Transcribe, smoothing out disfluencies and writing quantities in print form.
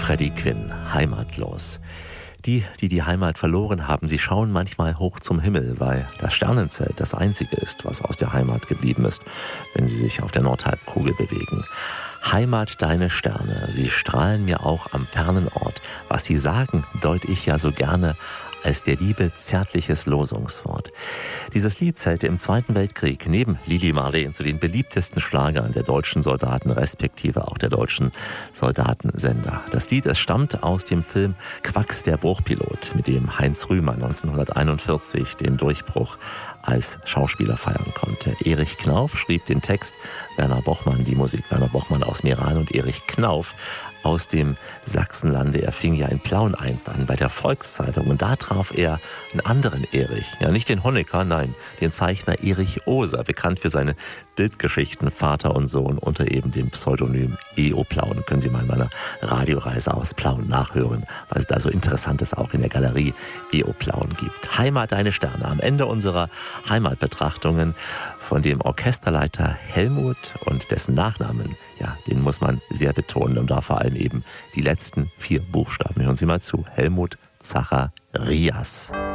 Freddie Quinn, heimatlos. Die die Heimat verloren haben, sie schauen manchmal hoch zum Himmel, weil das Sternenzelt das einzige ist, was aus der Heimat geblieben ist, wenn sie sich auf der Nordhalbkugel bewegen. Heimat, deine Sterne, sie strahlen mir auch am fernen Ort. Was sie sagen, deut ich ja so gerne als der Liebe zärtliches Losungswort. Dieses Lied zählte im Zweiten Weltkrieg neben Lili Marleen zu den beliebtesten Schlagern der deutschen Soldaten, respektive auch der deutschen Soldatensender. Das Lied, es stammt aus dem Film Quacks, der Bruchpilot, mit dem Heinz Rühmann 1941 den Durchbruch als Schauspieler feiern konnte. Erich Knauf schrieb den Text, Werner Bochmann die Musik, Werner Bochmann aus Meran und Erich Knauf aus dem Sachsenlande. Er fing ja in Plauen einst an bei der Volkszeitung und da traf er einen anderen Erich. Ja, nicht den Honecker, nein, den Zeichner Erich Oser, bekannt für seine Bildgeschichten Vater und Sohn unter eben dem Pseudonym E.O. Plauen. Können Sie mal in meiner Radioreise aus Plauen nachhören, was es da so Interessantes auch in der Galerie E.O. Plauen gibt. Heimat, deine Sterne. Am Ende unserer Heimatbetrachtungen von dem Orchesterleiter Helmut und dessen Nachnamen, ja, den muss man sehr betonen und da vor allem eben die letzten 4 Buchstaben. Hören Sie mal zu. Helmut Zacharias.